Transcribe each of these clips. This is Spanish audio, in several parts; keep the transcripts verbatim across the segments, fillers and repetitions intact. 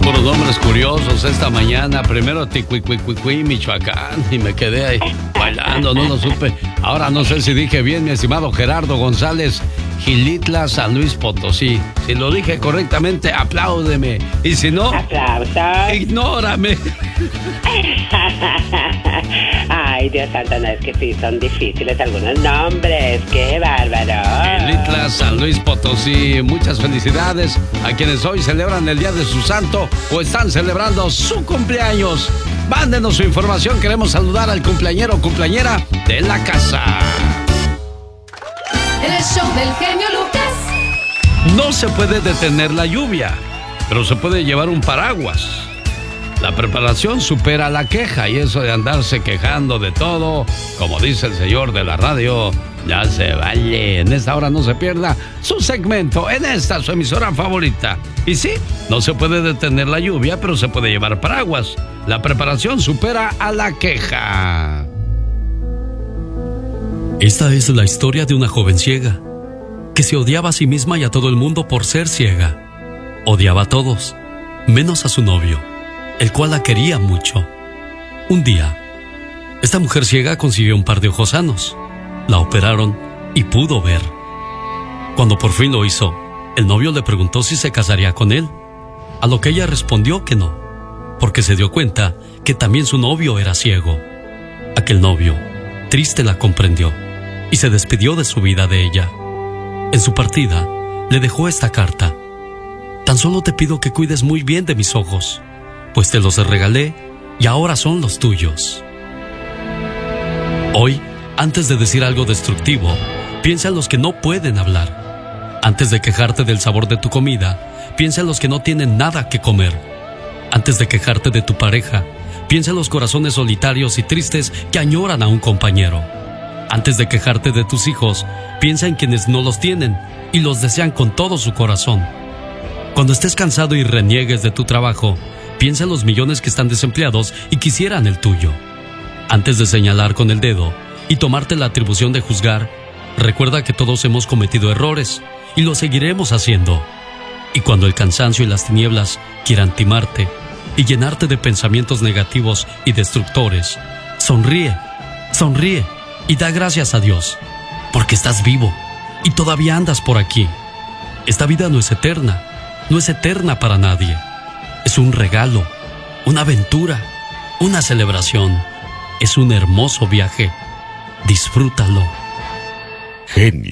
Puros nombres curiosos esta mañana. Primero Ticuicuicuicui, Michoacán, y me quedé ahí bailando, no lo supe. Ahora no sé si dije bien, mi estimado Gerardo González, Gilitla, San Luis Potosí. Si lo dije correctamente, apláudeme. Y si no, aplausos. Ignórame. Ay, Dios santo, no, es que sí, son difíciles algunos nombres. ¡Qué bárbaro! Gilitla, San Luis Potosí. Muchas felicidades a quienes hoy celebran el día de su santo o están celebrando su cumpleaños. Mándenos su información, queremos saludar al cumpleañero o cumpleañera de la casa. El show del genio Lucas. No se puede detener la lluvia, pero se puede llevar un paraguas. La preparación supera la queja, y eso de andarse quejando de todo, como dice el señor de la radio, ya se vale. En esta hora no se pierda su segmento en esta, su emisora favorita. Y sí, no se puede detener la lluvia, pero se puede llevar paraguas. La preparación supera a la queja. Esta es la historia de una joven ciega que se odiaba a sí misma y a todo el mundo por ser ciega. Odiaba a todos, menos a su novio, el cual la quería mucho. Un día, esta mujer ciega consiguió un par de ojos sanos. La operaron y pudo ver. Cuando por fin lo hizo, el novio le preguntó si se casaría con él, a lo que ella respondió que no, porque se dio cuenta que también su novio era ciego. Aquel novio, triste, la comprendió y se despidió de su vida de ella. En su partida, le dejó esta carta: tan solo te pido que cuides muy bien de mis ojos, pues te los regalé y ahora son los tuyos. Hoy, antes de decir algo destructivo, piensa en los que no pueden hablar. Antes de quejarte del sabor de tu comida, piensa en los que no tienen nada que comer. Antes de quejarte de tu pareja, piensa en los corazones solitarios y tristes que añoran a un compañero. Antes de quejarte de tus hijos, piensa en quienes no los tienen y los desean con todo su corazón. Cuando estés cansado y reniegues de tu trabajo, piensa en los millones que están desempleados y quisieran el tuyo. Antes de señalar con el dedo y tomarte la atribución de juzgar, recuerda que todos hemos cometido errores y lo seguiremos haciendo. Y cuando el cansancio y las tinieblas quieran timarte y llenarte de pensamientos negativos y destructores, sonríe, sonríe y da gracias a Dios, porque estás vivo y todavía andas por aquí. Esta vida no es eterna, no es eterna para nadie. Es un regalo, una aventura, una celebración. Es un hermoso viaje. Disfrútalo. Genio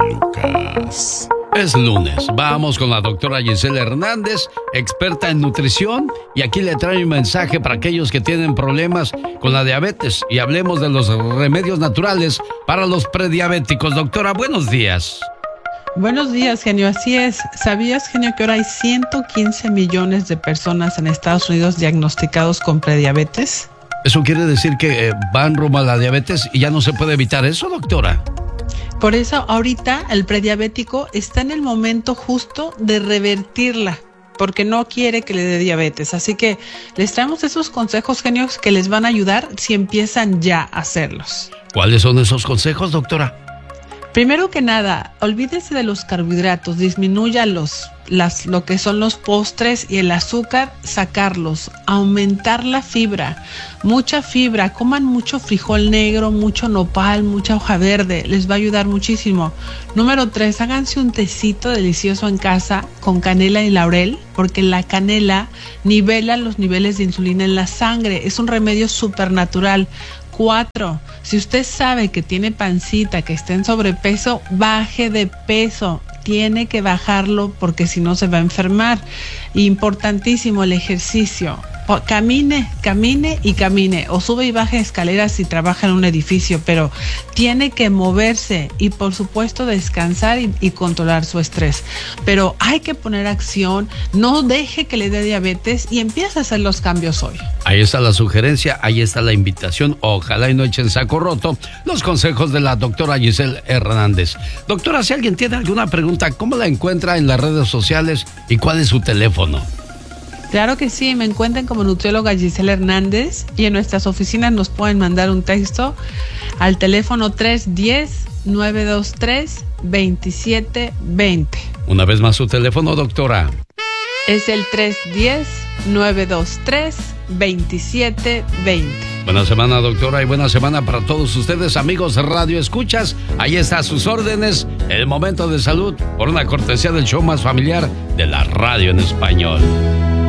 Lucas. Es lunes, vamos con la doctora Gisela Hernández, experta en nutrición, y aquí le trae un mensaje para aquellos que tienen problemas con la diabetes, y hablemos de los remedios naturales para los prediabéticos. Doctora, buenos días. Buenos días, genio. Así es. ¿Sabías, genio, que ahora hay ciento quince millones de personas en Estados Unidos diagnosticados con prediabetes? ¿Eso quiere decir que eh, van rumbo a la diabetes y ya no se puede evitar eso, doctora? Por eso ahorita el prediabético está en el momento justo de revertirla, porque no quiere que le dé diabetes. Así que les traemos esos consejos, genios, que les van a ayudar si empiezan ya a hacerlos. ¿Cuáles son esos consejos, doctora? Primero que nada, olvídese de los carbohidratos, disminuya los, las, lo que son los postres y el azúcar, sacarlos, aumentar la fibra, mucha fibra, coman mucho frijol negro, mucho nopal, mucha hoja verde, les va a ayudar muchísimo. Número tres, háganse un tecito delicioso en casa con canela y laurel, porque la canela nivela los niveles de insulina en la sangre, es un remedio supernatural. Cuatro, si usted sabe que tiene pancita, que está en sobrepeso, baje de peso. Tiene que bajarlo porque si no se va a enfermar. Importantísimo el ejercicio. Camine, camine y camine. O sube y baje escaleras si trabaja en un edificio, pero tiene que moverse y por supuesto descansar y, y controlar su estrés. Pero hay que poner acción, no deje que le dé diabetes y empiece a hacer los cambios hoy. Ahí está la sugerencia, ahí está la invitación. Ojalá y no echen saco roto los consejos de la doctora Gisela Hernández. Doctora, si alguien tiene alguna pregunta, ¿cómo la encuentra en las redes sociales y cuál es su teléfono? Claro que sí, me encuentran como nutrióloga Gisela Hernández y en nuestras oficinas nos pueden mandar un texto al teléfono tres uno cero, nueve dos tres, dos siete dos cero. Una vez más su teléfono, doctora. Es el tres uno cero, nueve dos tres, dos siete dos cero. Buena semana, doctora, y buena semana para todos ustedes, amigos Radio Escuchas. Ahí está a sus órdenes, el momento de salud, por una cortesía del show más familiar de la radio en español.